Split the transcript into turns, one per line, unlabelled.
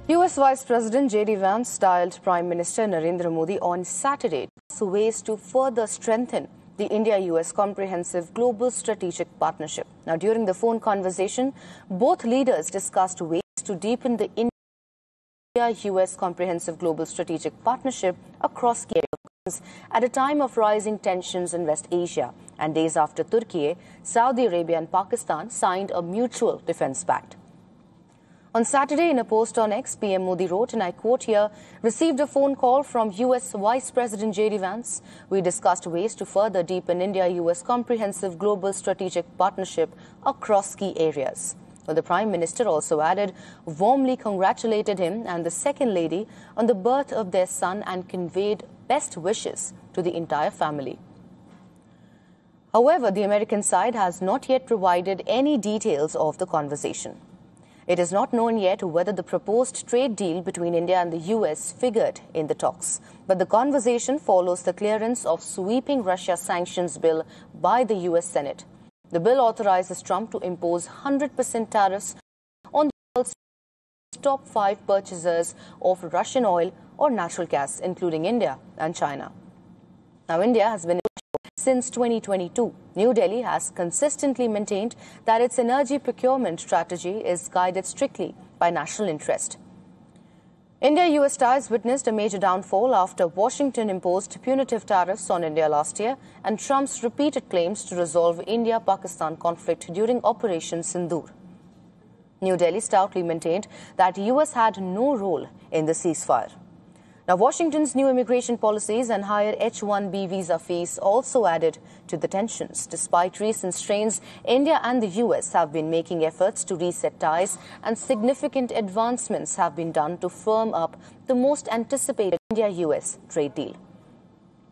US Vice President J.D. Vance styled Prime Minister Narendra Modi on Saturday as ways to further strengthen the India-US Comprehensive Global Strategic Partnership. Now, during the phone conversation, both leaders discussed ways to deepen the India-US Comprehensive Global Strategic Partnership across key areas at a time of rising tensions in West Asia and days after Turkey, Saudi Arabia and Pakistan signed a mutual defense pact. On Saturday, in a post on X, PM Modi wrote, and I quote here, received a phone call from US Vice President J.D. Vance. We discussed ways to further deepen India-US Comprehensive Global Strategic Partnership across key areas. Well, the Prime Minister also added, warmly congratulated him and the Second Lady on the birth of their son and conveyed best wishes to the entire family. However, the American side has not yet provided any details of the conversation. It is not known yet whether the proposed trade deal between India and the US figured in the talks. But the conversation follows the clearance of sweeping Russia sanctions bill by the US Senate. The bill authorizes Trump to impose 100% tariffs on the world's top 5 purchasers of Russian oil or natural gas, including India and China. Now, India has been since 2022. New Delhi has consistently maintained that its energy procurement strategy is guided strictly by national interest. India-US ties witnessed a major downfall after Washington imposed punitive tariffs on India last year and Trump's repeated claims to resolve India-Pakistan conflict during Operation Sindoor. New Delhi stoutly maintained that the US had no role in the ceasefire. Now, Washington's new immigration policies and higher H-1B visa fees also added to the tensions. Despite recent strains, India and the US have been making efforts to reset ties, and significant advancements have been done to firm up the most anticipated India-US trade deal.